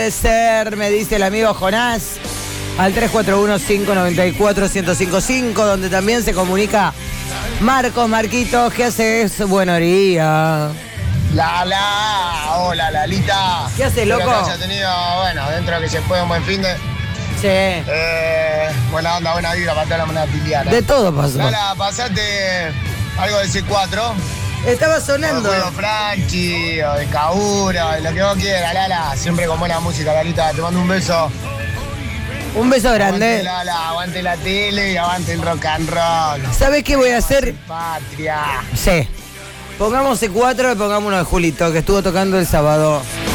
puede ser, me dice el amigo Jonás, al 341-594-1055, donde también se comunica Marquitos, ¿qué haces? Buenos días. Hola Lalita. ¿Qué haces, loco? Espero que haya tenido, bueno, dentro de que se puede un buen fin de... Sí. Buena onda, buena vibra para toda la manada tiliana. De todo pasó. Lala, pasate algo de C4. Estaba sonando. O de Julio Franchi, o de Kaura, de lo que vos quieras, Lala. Siempre con buena música, Lalita. Te mando un beso. Un beso grande. Aguante, Lala, aguante la tele y aguante el rock and roll. ¿Sabes qué voy a hacer? Patria. Sí. Pongamos C4 y pongamos uno de Julito, que estuvo tocando el sábado.